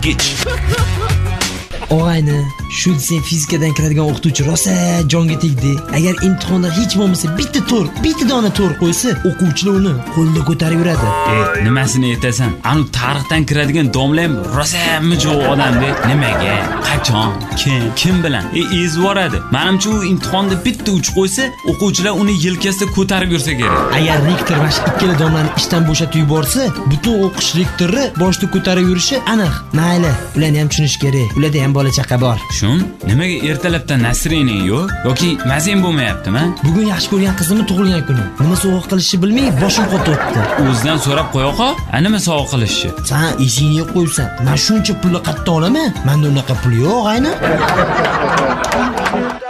Gech. Og'ayni, shu sen fizikadan kiradigan o'qituvchi rosa jonga tegdi. Agar imtihonda hech bo'lmasa bitta dona to'r qo'ysa, o'quvchilar uni qo'lda ko'tarib yuradi. Nimasini aytasan? Anu tarixdan kiradigan domla ham rosa mijoz odamda. Nimaga? Qachon? Kim bilan? Ezvoradi. Menimcha u imtihonda bitta uch qo'ysa, o'quvchilar uni yelkasida ko'tarib yursa kerak. Agar rektor mana shu ikkala domlani ishdan bo'shatib yuborsa, butun o'qish rektori boshda ko'tarib yurishi aniq. Mayli, ularni ham tushunish kerak. Ularda ham bola chaqa bor. Shun, nimaga ertalabdan nasriyning yo'q yoki mazin bo'lmayaptimi? Bugun yaxshi ko'rgan qizimning tug'ilgan kuni. Nima sovg'a qilishni bilmay boshim qotib o'tdi. O'zidan so'rab qo'y-qo'y, nima sovg'a qilishni? Sen esingga qo'ysan. Men shuncha pulni qayerdan olaman? Menda unaqa pul yo'q, ayni.